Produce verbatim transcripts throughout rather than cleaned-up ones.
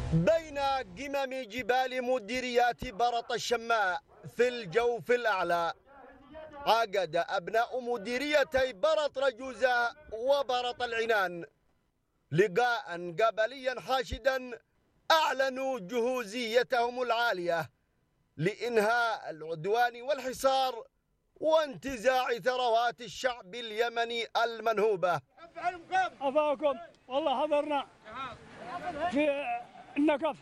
بين قمم جبال مديريات برط الشماء في الجوف الأعلى عقد أبناء مديريتي برط رجوزة وبرط العنان لقاء قبليا حاشدا أعلنوا جهوزيتهم العالية لإنهاء العدوان والحصار وانتزاع ثروات الشعب اليمني المنهوبة. أفاكم والله حضرنا في النكف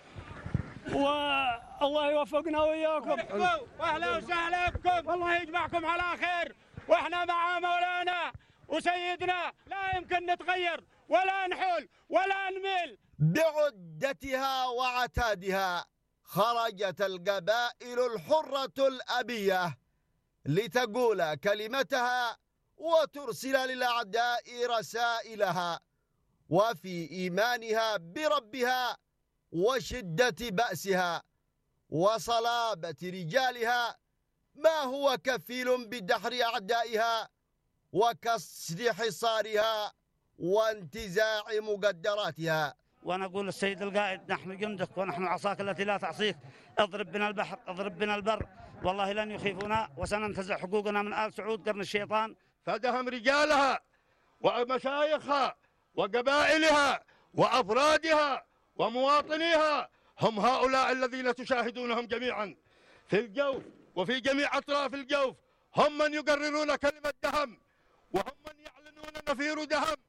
والله يوفقنا وإياكم واهلا وسهلا بكم، والله يجمعكم على خير، واحنا مع مولانا وسيدنا لا يمكن نتغير ولا نحول ولا نميل. بعدتها وعتادها خرجت القبائل الحرة الأبية لتقول كلمتها وترسل للأعداء رسائلها، وفي إيمانها بربها وشدة بأسها وصلابة رجالها ما هو كفيل بدحر أعدائها وكسر حصارها وانتزاع مقدراتها. ونقول السيد القائد نحن جندك ونحن عصاك التي لا تعصيك، اضرب بنا البحر اضرب بنا البر، والله لن يخيفنا وسننتزع حقوقنا من آل سعود قرن الشيطان. فدهم رجالها ومشايخها وقبائلها وأفرادها ومواطنيها هم هؤلاء الذين تشاهدونهم جميعا في الجوف وفي جميع أطراف الجوف، هم من يقررون كلمة دهم وهم من يعلنون نفير دهم.